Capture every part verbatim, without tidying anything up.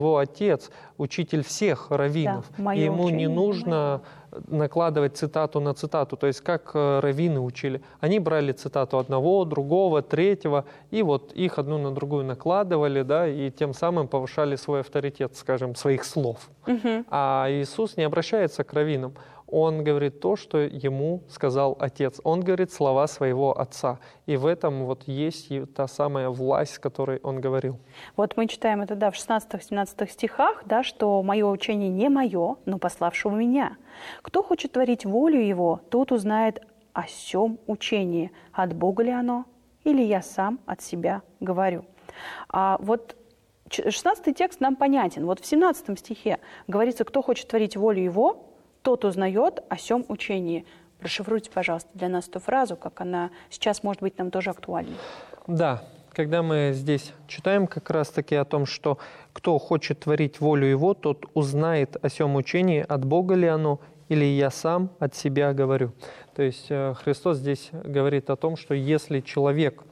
Его отец, учитель всех раввинов, Да, и ему учение, не нужно накладывать цитату на цитату, то есть как раввины учили. Они брали цитату одного, другого, третьего, и вот их одну на другую накладывали, да, и тем самым повышали свой авторитет, скажем, своих слов. Угу. А Иисус не обращается к раввинам. Он говорит то, что ему сказал Отец. Он говорит слова своего Отца. И в этом вот есть и та самая власть, с которой он говорил. Вот мы читаем это, да, в шестнадцатом-семнадцатом стихах, да, что «мое учение не мое, но пославшего меня. Кто хочет творить волю его, тот узнает о сем учении, от Бога ли оно, или я сам от себя говорю». А вот шестнадцатый текст нам понятен. Вот в семнадцатом стихе говорится, кто хочет творить волю его, тот узнает о сем учении. Расшифруйте, пожалуйста, для нас эту фразу, как она сейчас, может быть, нам тоже актуальна. Да, когда мы здесь читаем как раз-таки о том, что кто хочет творить волю его, тот узнает о сем учении, от Бога ли оно, или я сам от себя говорю. То есть Христос здесь говорит о том, что если человек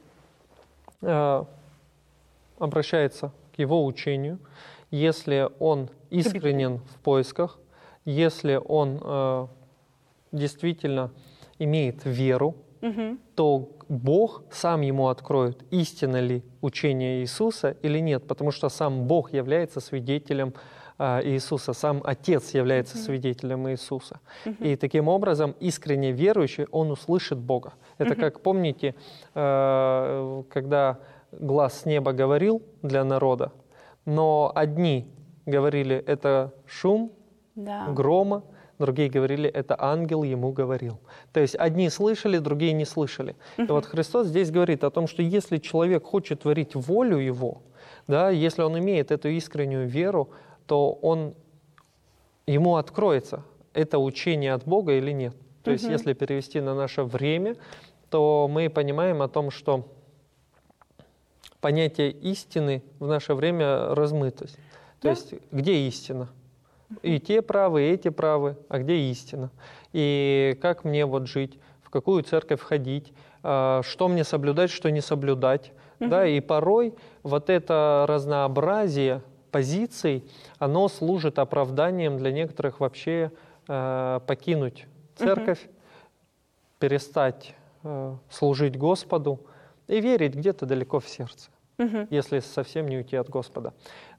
э, обращается к его учению, если он искренен в поисках, если он э, действительно имеет веру, угу. то Бог сам ему откроет, истинно ли учение Иисуса или нет, потому что сам Бог является свидетелем э, Иисуса, сам Отец является угу. свидетелем Иисуса. Угу. И таким образом искренне верующий, он услышит Бога. Это угу. как, помните, э, когда глас с неба говорил для народа, но одни говорили, это шум, да. грома, другие говорили, это ангел ему говорил. То есть одни слышали, другие не слышали. Uh-huh. И вот Христос здесь говорит о том, что если человек хочет творить волю его, да, если он имеет эту искреннюю веру, то он, ему откроется, это учение от Бога или нет. То uh-huh. есть если перевести на наше время, то мы понимаем о том, что понятие истины в наше время размытость. То yeah. есть где истина? И те правы, и эти правы, а где истина? И как мне вот жить, в какую церковь ходить, что мне соблюдать, что не соблюдать. Uh-huh. Да? И порой вот это разнообразие позиций, оно служит оправданием для некоторых вообще э, покинуть церковь, uh-huh. перестать э, служить Господу и верить где-то далеко в сердце. Угу. Если совсем не уйти от Господа.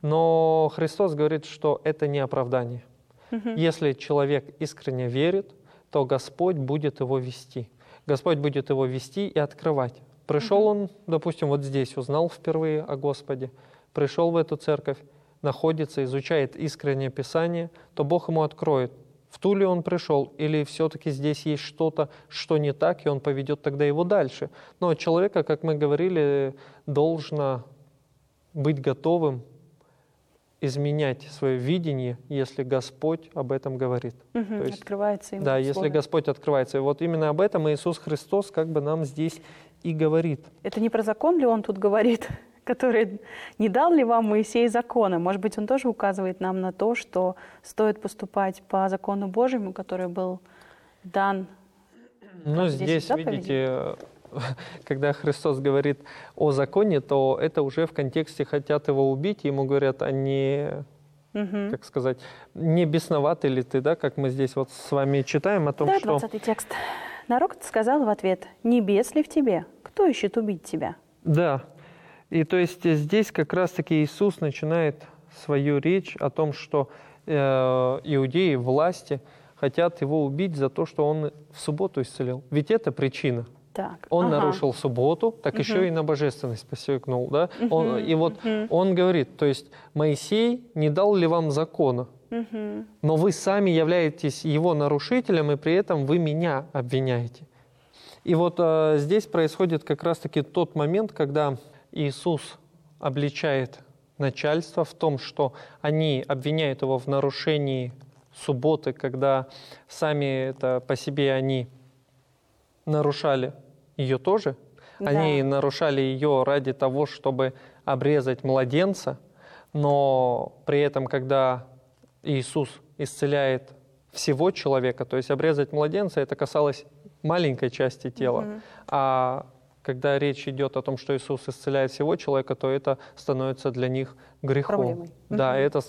Но Христос говорит, что это не оправдание. Угу. Если человек искренне верит, то Господь будет его вести. Господь будет его вести и открывать. Пришел угу. он, допустим, вот здесь, узнал впервые о Господе, пришел в эту церковь, находится, изучает искреннее Писание, то Бог ему откроет, в ту ли он пришел, или все-таки здесь есть что-то, что не так, и он поведет тогда его дальше. Но человека, как мы говорили, должно быть готовым изменять свое видение, если Господь об этом говорит. Угу, То есть, открывается ему да, слово. если Господь открывается. И вот именно об этом Иисус Христос как бы нам здесь и говорит. Это не про закон ли он тут говорит? Который не дал ли вам Моисей закона? Может быть, он тоже указывает нам на то, что стоит поступать по закону Божьему, который был дан. Ну, здесь, видите, когда Христос говорит о законе, то это уже в контексте хотят его убить, ему говорят, а не, угу. как сказать, не бесноватый ли ты, да, как мы здесь вот с вами читаем о том, да, что... двадцатый текст. Народ сказал в ответ, небес ли в тебе? Кто ищет убить тебя? Да. И то есть здесь как раз-таки Иисус начинает свою речь о том, что э, иудеи, власти хотят его убить за то, что он в субботу исцелил. Ведь это причина. Так. Он ага. нарушил субботу, так угу. еще и на божественность посягнул. Да? Угу. Он, и вот угу. он говорит, то есть Моисей не дал ли вам закона, угу. но вы сами являетесь его нарушителем, и при этом вы меня обвиняете. И вот э, здесь происходит как раз-таки тот момент, когда Иисус обличает начальство в том, что они обвиняют его в нарушении субботы, когда сами это по себе они нарушали ее тоже. Да. Они нарушали ее ради того, чтобы обрезать младенца, но при этом, когда Иисус исцеляет всего человека, то есть обрезать младенца, это касалось маленькой части тела, угу. а когда речь идет о том, что Иисус исцеляет всего человека, то это становится для них грехом. Проблемой. Да, угу. это